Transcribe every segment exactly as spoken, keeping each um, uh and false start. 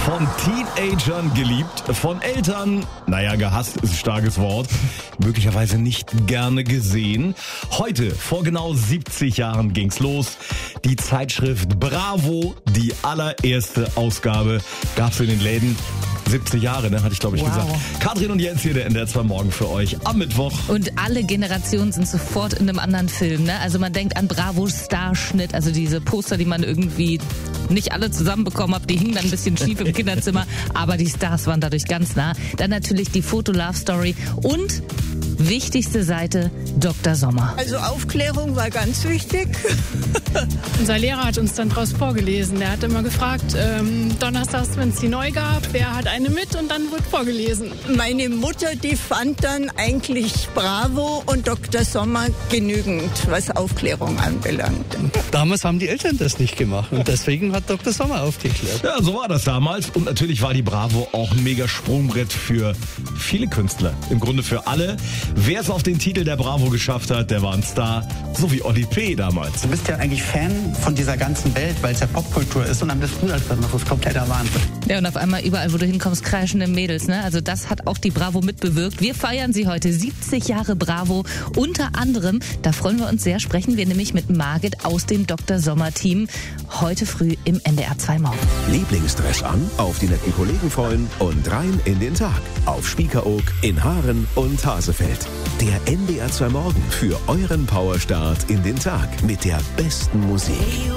Von Teenagern geliebt, von Eltern, naja, gehasst ist ein starkes Wort, möglicherweise nicht gerne gesehen. Heute, vor genau siebzig Jahren ging's los. Die Zeitschrift Bravo, die allererste Ausgabe, gab's in den Läden. siebzig Jahre, ne, hatte ich glaube ich wow. gesagt. Katrin und Jens hier, der N D R zwei Morgen für euch am Mittwoch. Und alle Generationen sind sofort in einem anderen Film, ne? Also man denkt an Bravo Starschnitt, also diese Poster, die man irgendwie nicht alle zusammenbekommen hat, die hingen dann ein bisschen schief im Kinderzimmer, aber die Stars waren dadurch ganz nah. Dann natürlich die Foto-Love-Story und wichtigste Seite, Doktor Sommer. Also Aufklärung war ganz wichtig. Unser Lehrer hat uns dann draus vorgelesen. Der hat immer gefragt, ähm, donnerstags, wenn es die neu gab, wer hat eine mit, und dann wird vorgelesen. Meine Mutter, die fand dann eigentlich Bravo und Doktor Sommer genügend, was Aufklärung anbelangt. Damals haben die Eltern das nicht gemacht und deswegen hat Doktor Sommer aufgeklärt. Ja, so war das damals und natürlich war die Bravo auch ein mega Sprungbrett für viele Künstler. Im Grunde für alle. Wer es auf den Titel der Bravo geschafft hat, der war ein Star, so wie Oli P. damals. Du bist ja eigentlich Fan von dieser ganzen Welt, weil es ja Popkultur ist und dann bist du das dann noch, das ist kompletter Wahnsinn. Ja, und auf einmal überall, wo du hinkommst, kreischende Mädels, ne? Also das hat auch die Bravo mitbewirkt. Wir feiern sie heute, siebzig Jahre Bravo. Unter anderem, da freuen wir uns sehr, sprechen wir nämlich mit Margit aus dem Doktor Sommer Team. Heute früh im N D R zwei Morgen. Lieblingsdress an, auf die netten Kollegen freuen und rein in den Tag. Auf Spiekeroog, in Haaren und Hasefeld. Der N D R zwei Morgen für euren Powerstart in den Tag mit der besten Musik.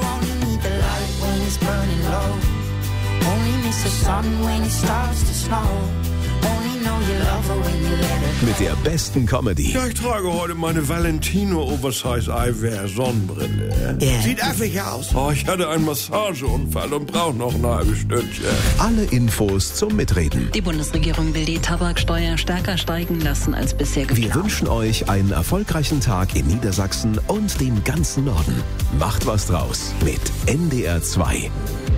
Mit der besten Comedy. Ja, ich trage heute meine Valentino Oversize Eyewear Sonnenbrille. Yeah. Sieht affig aus. Oh, ich hatte einen Massageunfall und brauche noch ein halbes Stündchen. Alle Infos zum Mitreden. Die Bundesregierung will die Tabaksteuer stärker steigen lassen als bisher geplant. Wir wünschen euch einen erfolgreichen Tag in Niedersachsen und dem ganzen Norden. Macht was draus mit N D R zwei.